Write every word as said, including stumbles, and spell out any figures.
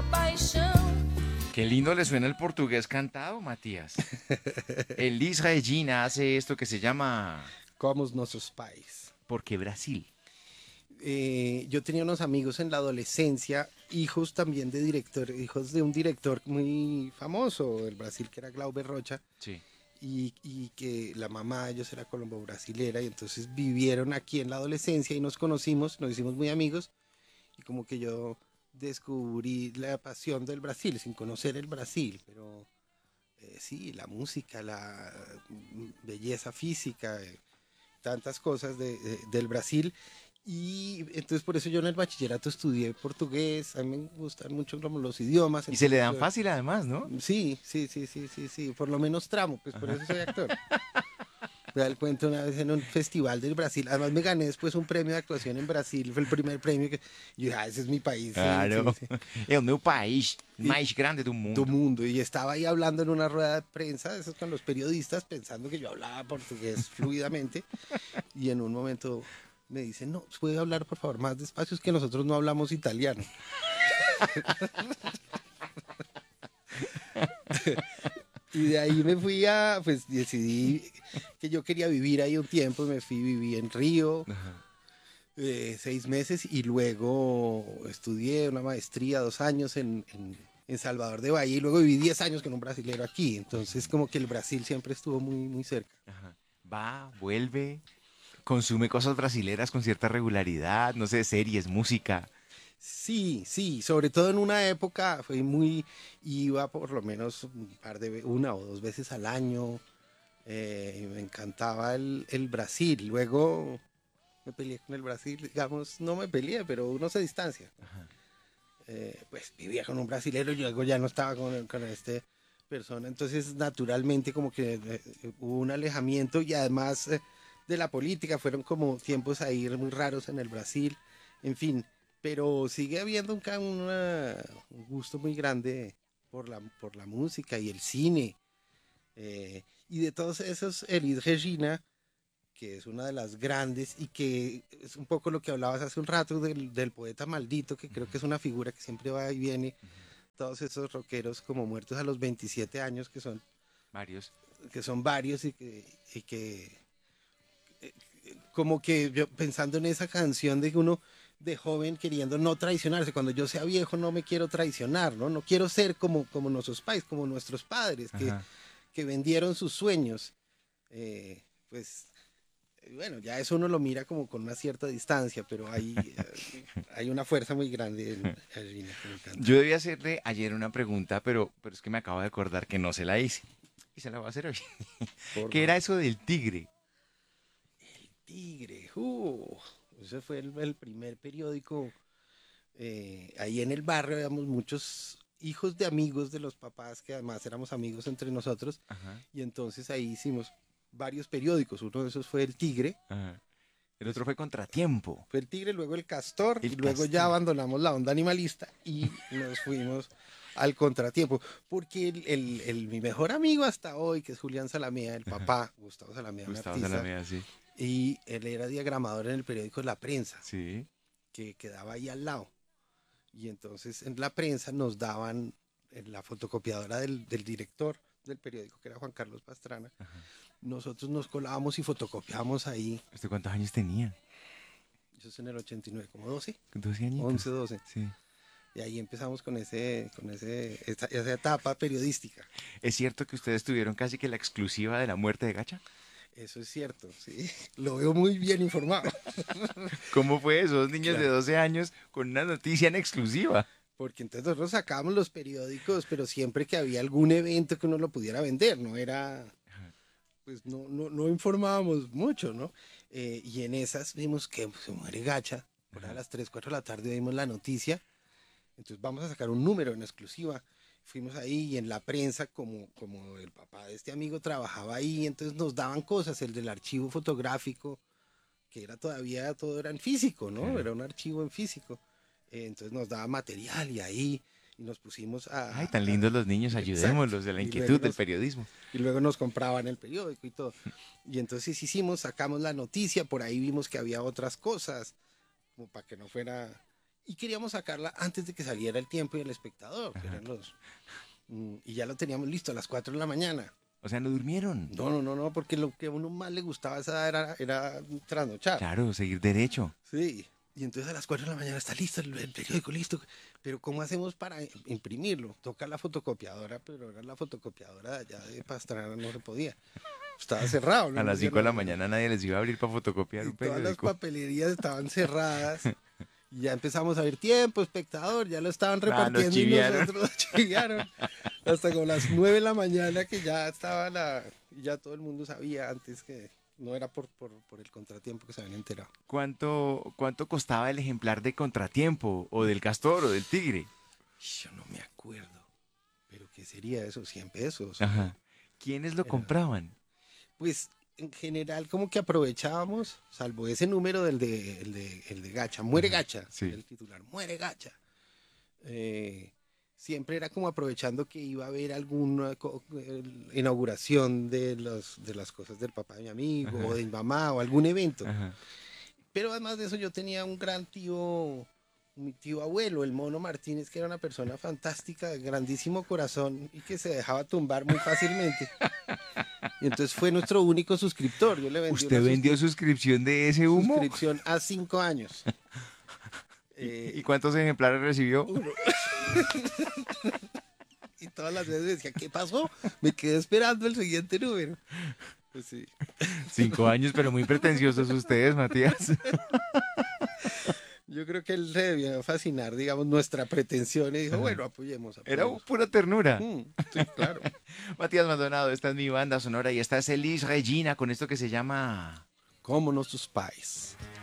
Qué lindo le suena el portugués cantado, Matías. Elis Regina hace esto que se llama Como os nossos pais. ¿Por qué Brasil? Eh, yo tenía unos amigos en la adolescencia, hijos también de director, hijos de un director muy famoso del Brasil, que era Glauber Rocha, Sí. y, y que la mamá de ellos era colombo-brasilera, y entonces vivieron aquí en la adolescencia y nos conocimos, nos hicimos muy amigos, y como que yo descubrí la pasión del Brasil, sin conocer el Brasil, pero eh, sí, la música, la mm, belleza física, eh, tantas cosas de, de- del Brasil. Y entonces por eso yo en el bachillerato estudié portugués, a mí me gustan mucho como los idiomas. Y se le Entonces dan yo, fácil además, ¿no? sí, sí, sí, sí, sí, sí, por lo menos tramo, pues por eso soy actor. Me da el cuento una vez en un festival del Brasil, además me gané después un premio de actuación en Brasil, fue el primer premio que yo dije, ah, ese es mi país, sí, sí, Claro. sí. É o meu país Y mais grande do todo mundo. mundo, y estaba ahí hablando en una rueda de prensa, esos con los periodistas, pensando que yo hablaba portugués fluidamente, y en un momento me dicen, no, ¿puede hablar por favor más despacio? Es que nosotros no hablamos italiano. Y de ahí me fui a, pues decidí que yo quería vivir ahí un tiempo, me fui, viví en Río eh, seis meses y luego estudié una maestría, dos años en, en, en Salvador de Bahía y luego viví diez años con un brasilero aquí. Entonces como que el Brasil siempre estuvo muy, muy cerca. Ajá. Va, vuelve, consume cosas brasileras con cierta regularidad, no sé, series, música. Sí, sí, sobre todo en una época fue muy, iba por lo menos un par de, ve- una o dos veces al año, eh, y me encantaba el, el Brasil, luego me peleé con el Brasil, digamos, no me peleé, pero uno se distancia. Eh, pues vivía con un brasilero y luego ya no estaba con, con este persona, entonces naturalmente como que eh, hubo un alejamiento y además eh, de la política fueron como tiempos ahí muy raros en el Brasil, en fin, pero sigue habiendo un, ca- una- un gusto muy grande por la, por la música y el cine, eh, y de todos esos, Elis Regina, que es una de las grandes y que es un poco lo que hablabas hace un rato del, del poeta maldito, que creo que es una figura que siempre va y viene, todos esos rockeros como muertos a los veintisiete años, que son, Varios. que son varios y que, y que como que yo pensando en esa canción de que uno de joven queriendo no traicionarse, cuando yo sea viejo no me quiero traicionar, ¿no? No quiero ser como, como nuestros pais, como nuestros padres, que, Ajá. que vendieron sus sueños. Eh, pues bueno, ya eso uno lo mira como con una cierta distancia, pero hay, eh, hay una fuerza muy grande en Argentina que me encanta. Yo debía hacerle ayer una pregunta, pero, pero es que me acabo de acordar que no se la hice. Y se la voy a hacer hoy. Por ¿Qué favor. era eso del tigre? Tigre, uh, ese fue el, el primer periódico. Eh, ahí en el barrio habíamos muchos hijos de amigos de los papás, que además éramos amigos entre nosotros, Ajá, y entonces ahí hicimos varios periódicos. Uno de esos fue el Tigre, ajá. El otro fue Contratiempo. fue el Tigre, luego el Castor, y El luego ya Castor. abandonamos la onda animalista y nos fuimos al Contratiempo, porque el, el- el- mi mejor amigo hasta hoy, que es Julián Salamea, el papá, Gustavo Salamea, un Gustavo artista, Salamea, sí. y él era diagramador en el periódico La Prensa, Sí. que quedaba ahí al lado. Y entonces en la prensa nos daban en la fotocopiadora del, del director del periódico, que era Juan Carlos Pastrana, nosotros nos colábamos y fotocopiábamos ahí, ¿Usted cuántos años tenía? eso es en el ochenta y nueve, como doce, doce añitos. once, doce. Sí. Y ahí empezamos con ese, con ese, esa, esa etapa periodística. ¿Es cierto que ustedes tuvieron casi que la exclusiva de la muerte de Gacha? Eso es cierto, sí. Lo veo muy bien informado. ¿Cómo fue eso? Dos niños de Claro. doce años con una noticia en exclusiva. Porque entonces nosotros sacábamos los periódicos, pero siempre que había algún evento que uno lo pudiera vender, no era, pues no, no, no informábamos mucho, ¿no? Eh, y en esas vimos que se muere Gacha, por ahí a las tres cuatro de la tarde vimos la noticia, entonces vamos a sacar un número en exclusiva. Fuimos ahí y en la prensa, como, como el papá de este amigo trabajaba ahí, entonces nos daban cosas, el del archivo fotográfico, que era todavía, todo era en físico, ¿no? Claro. Era un archivo en físico. Eh, entonces nos daba material y ahí y nos pusimos a, Ay, a- tan a- lindos los niños, exacto. ayudémoslos de la Y luego inquietud del nos periodismo. y luego nos compraban el periódico y todo. Y entonces hicimos, sacamos la noticia, por ahí vimos que había otras cosas, como para que no fuera... y queríamos sacarla antes de que saliera El Tiempo y El Espectador, que Ajá. eran los... mm, Y ya lo teníamos listo a las cuatro de la mañana. O sea, no durmieron. No, no, no, no, porque lo que a uno más le gustaba a esa edad era, era trasnochar. Claro, seguir derecho. Sí. Y entonces a las cuatro de la mañana está listo el, el periódico, listo. Pero ¿cómo hacemos para imprimirlo? Toca la fotocopiadora, pero era la fotocopiadora de allá de Pastrana, no se podía. Estaba cerrado. ¿no? A las No, cinco de la no, mañana nadie les iba a abrir para fotocopiar y un todas las periódico. papelerías estaban cerradas. Y ya empezamos a ver Tiempo, Espectador, ya lo estaban Ah, nos repartiendo y chiviaron. nosotros nos chiviaron. Hasta como las nueve de la mañana que ya estaba la... Ya todo el mundo sabía antes que no era por, por, por el contratiempo que se habían enterado. ¿Cuánto, cuánto costaba el ejemplar de Contratiempo o del Castor o del Tigre? Yo no me acuerdo. Pero ¿qué sería eso? cien pesos. Ajá. ¿Quiénes lo Era- compraban? Pues en general como que aprovechábamos, salvo ese número del de, el de, el de Gacha, Muere Ajá, Gacha, sí. el titular, Muere Gacha. Eh, siempre era como aprovechando que iba a haber alguna co- el- inauguración de, los, de las cosas del papá de mi amigo, Ajá. o de mi mamá, o algún evento. Ajá. Pero además de eso yo tenía un gran tío, mi tío abuelo, el Mono Martínez, que era una persona fantástica, de grandísimo corazón y que se dejaba tumbar muy fácilmente. Y entonces fue nuestro único suscriptor. Yo le vendí ¿Usted una vendió suscripción de ese humo? suscripción a cinco años. ¿Y- Eh, ¿Y cuántos ejemplares recibió? uno. Y todas las veces decía, ¿qué pasó? Me quedé esperando el siguiente número. Pues sí. Cinco años, pero muy pretenciosos ustedes, Matías. Yo creo que él se debió fascinar, digamos, nuestra pretensión y dijo, Ajá. bueno, apoyemos. Era apoyemos. pura ternura. Mm, sí, claro. Matías Maldonado, esta es mi banda sonora y esta es Elis Regina con esto que se llama... ¿Cómo no sus pais?